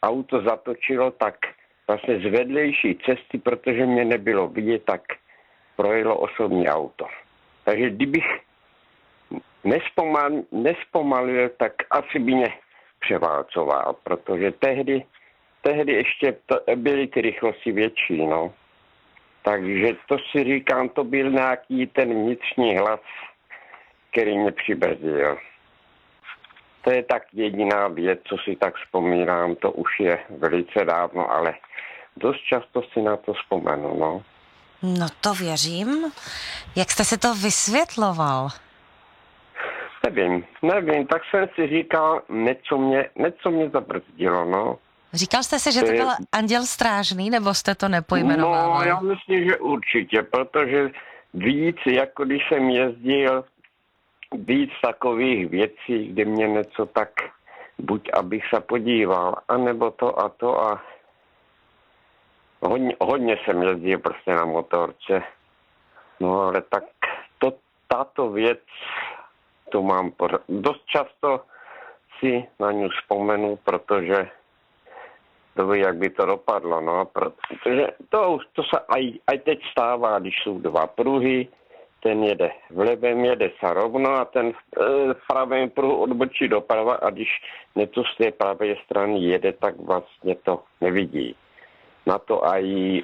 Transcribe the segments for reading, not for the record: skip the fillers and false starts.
auto zatočilo, tak vlastně z vedlejší cesty, protože mě nebylo vidět, tak projelo osobní auto. Takže kdybych nespomalil, tak asi by mě převálcoval, protože tehdy ještě byly ty rychlosti větší, no. Takže to si říkám, to byl nějaký ten vnitřní hlas, který mě přibrzdil. To je tak jediná věc, co si tak vzpomínám, to už je velice dávno, ale dost často si na to vzpomenu, no. No to věřím. Jak jste si to vysvětloval? Nevím, tak jsem si říkal, něco mě zabrzdilo, no. Říkal jste si, že to byl anděl strážný, nebo jste to nepojmenovával? No, já myslím, že určitě, protože víc, jako když jsem jezdil, víc takových věcí, kde mě něco tak, buď abych se podíval, anebo to a hodně jsem jezdil prostě na motorce. No ale tak tato věc, to mám dost často si na ňu vzpomenu, protože to ví, jak by to dopadlo, no, protože to se aj teď stává, když jsou dva pruhy, ten jede v levém, jede se rovno a ten v pravém pruhu odbočí doprava a když něco z té pravé strany jede, tak vlastně to nevidí. Na to aj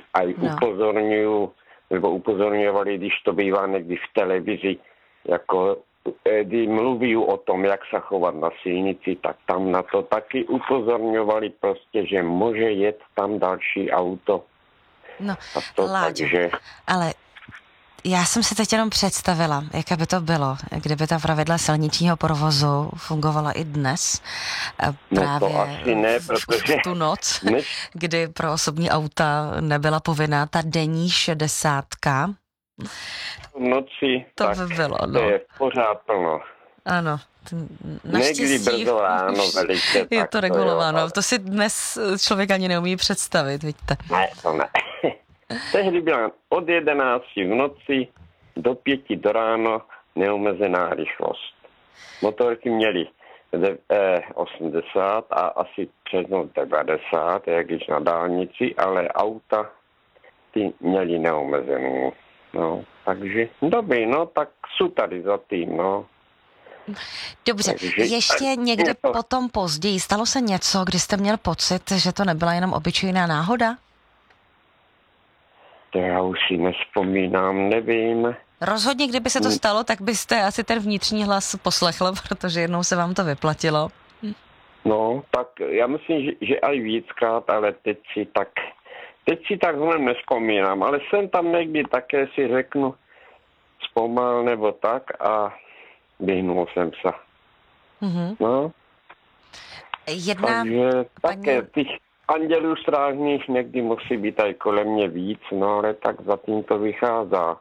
upozorňovali, když to bývá někdy v televizi, jako kdy mluví o tom, jak se chovat na silnici, tak tam na to taky upozorňovali prostě, že může jet tam další auto. No, Láďo, ale já jsem si teď jenom představila, jaké by to bylo, kdyby ta pravidla silničního provozu fungovala i dnes. Právě no to asi ne, protože v tu noc, kdy pro osobní auta nebyla povinná ta denní 60. Noci, to by bylo, no. To je pořád plno. Ano. Někdy brzo ráno velice. Je to regulováno. To si dnes člověk ani neumí představit, vidíte. Ne, to ne. Tehdy byla od 11 v noci do 5 do ráno neomezená rychlost. Motorky měly 80 a asi přes 90, jak když na dálnici, ale auta ty měly neomezenou. No, takže dobrý, no, tak jsou tady za tím, no. Dobře, takže ještě někdy potom později stalo se něco, kdy jste měl pocit, že to nebyla jenom obyčejná náhoda? To já už si nevzpomínám, nevím. Rozhodně, kdyby se to stalo, tak byste asi ten vnitřní hlas poslechl, protože jednou se vám to vyplatilo. No, tak já myslím, že aj víckrát, ale teď si takhle nevzpomínám, ale jsem tam někdy také si řeknu zpomal nebo tak a vyhnul jsem se. Mm-hmm. No. Takže také těch andělů strážných někdy musí být aj kolem mě víc, no ale tak zatím to vychází.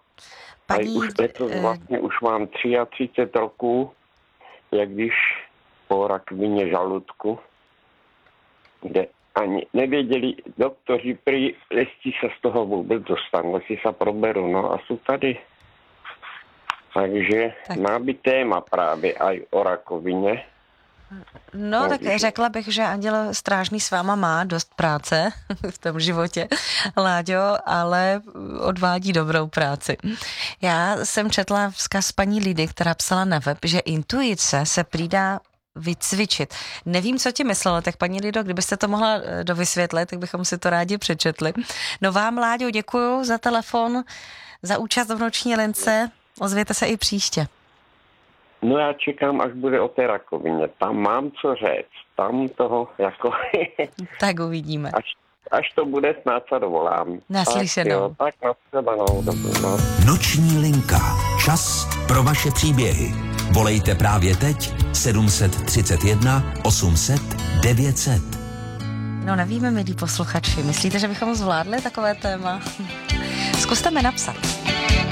Už mám 33 roků, jak když po rakovině žaludku, kde ani nevěděli doktoři, jestli se z toho vůbec dostanu, jestli se proberu, no a jsou tady. Takže má být téma právě aj o rakovině. No, tak řekla bych, že anděl strážný s váma má dost práce v tom životě, Láďo, ale odvádí dobrou práci. Já jsem četla vzkaz paní Lidy, která psala na web, že intuice se prýdá vycvičit. Nevím, co ti myslela, tak paní Lido, kdybyste to mohla dovysvětlit, tak bychom si to rádi přečetli. No vám, Láďo, děkuju za telefon, za účast v noční lince, ozvěte se i příště. No já čekám, až bude o té rakovině. Tam mám co říct. Tam toho jako... Tak uvidíme. Až to bude, snad se dovolám. Naslyšenou. Tak naslyšenou. Noční linka. Čas pro vaše příběhy. Volejte právě teď 731 800 900. No nevíme, milí posluchači. Myslíte, že bychom zvládli takové téma? Zkuste mi napsat.